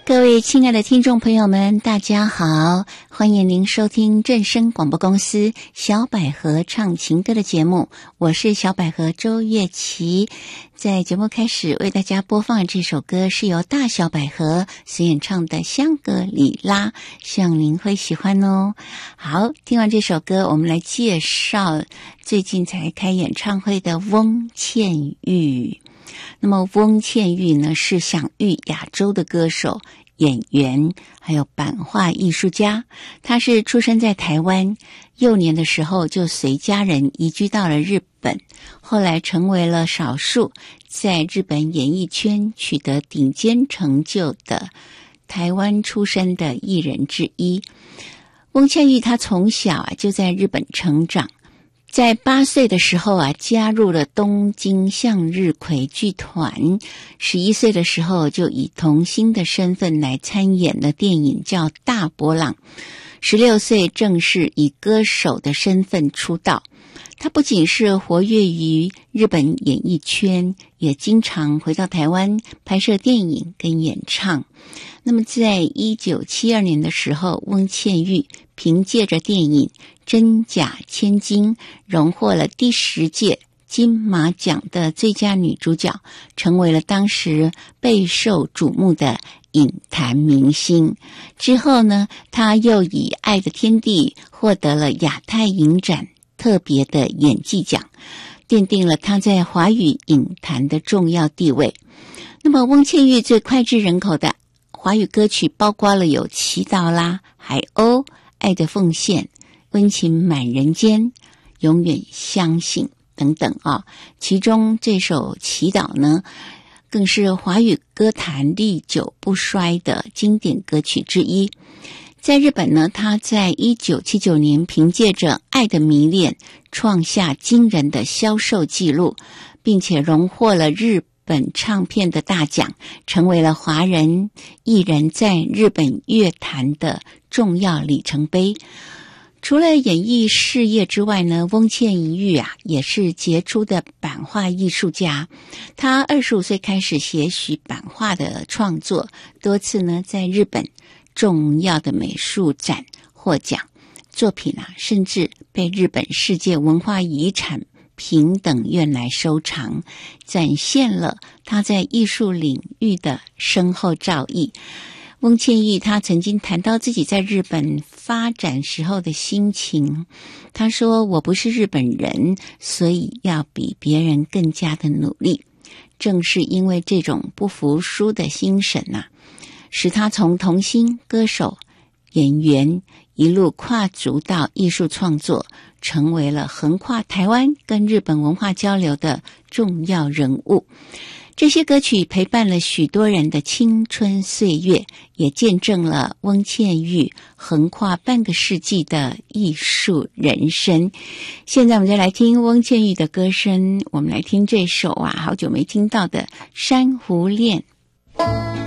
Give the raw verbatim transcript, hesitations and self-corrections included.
各位亲爱的听众朋友们，大家好，欢迎您收听正声广播公司小百合唱情歌的节目，我是小百合周月琪。在节目开始为大家播放这首歌是由大小百合所演唱的《香格里拉》，希望您会喜欢哦。好，听完这首歌，我们来介绍最近才开演唱会的翁倩玉。那么翁倩玉呢，是享誉亚洲的歌手、演员，还有版画艺术家。他是出生在台湾，幼年的时候就随家人移居到了日本，后来成为了少数在日本演艺圈取得顶尖成就的台湾出身的艺人之一。翁倩玉她从小啊就在日本成长，在八岁的时候啊，加入了东京向日葵剧团。十一岁的时候，就以童星的身份来参演了电影叫《大波浪》。十六岁正式以歌手的身份出道。他不仅是活跃于日本演艺圈，也经常回到台湾拍摄电影跟演唱。那么在一九七二年的时候，翁倩玉凭借着电影真假千金荣获了第十届金马奖的最佳女主角，成为了当时备受瞩目的影坛明星。之后呢，她又以《爱的天地》获得了亚太影展特别的演技奖，奠定了她在华语影坛的重要地位。那么翁倩玉最脍炙人口的华语歌曲包括了有《祈祷》啦、海鸥、爱的奉献、温情满人间、永远相信等等啊。其中这首《祈祷》呢，更是华语歌坛历久不衰的经典歌曲之一。在日本呢，他在一九七九年凭借着《爱的迷恋》创下惊人的销售纪录，并且荣获了日本唱片的大奖，成为了华人艺人在日本乐坛的重要里程碑。除了演艺事业之外呢，翁倩玉啊也是杰出的版画艺术家。他二十五岁开始学习版画的创作，多次呢在日本重要的美术展获奖，作品啊甚至被日本世界文化遗产平等院来收藏，展现了他在艺术领域的深厚造诣。翁倩玉她曾经谈到自己在日本发展时候的心情，她说：我不是日本人，所以要比别人更加的努力。正是因为这种不服输的精神啊，使她从童星、歌手、演员一路跨足到艺术创作，成为了横跨台湾跟日本文化交流的重要人物。这些歌曲陪伴了许多人的青春岁月，也见证了翁倩玉横跨半个世纪的艺术人生。现在我们就来听翁倩玉的歌声，我们来听这首啊好久没听到的《珊瑚恋》。